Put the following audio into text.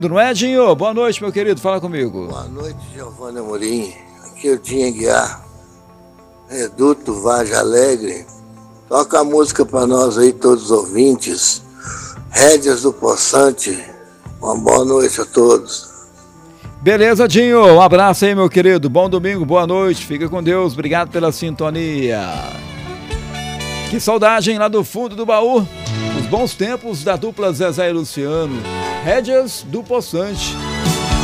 Não é, Dinho? Boa noite, meu querido, fala comigo. Boa noite, Giovanni Amorim. Aqui é o Dinho Guiar, Reduto Vargem Alegre. Toca a música para nós aí, todos os ouvintes. Rédeas do Poçante. Uma boa noite a todos. Beleza, Dinho, um abraço aí, meu querido. Bom domingo, boa noite, fica com Deus, obrigado pela sintonia. Que saudade, hein, lá do fundo do baú. Os bons tempos da dupla Zezé e Luciano. Rédeas do Poçante.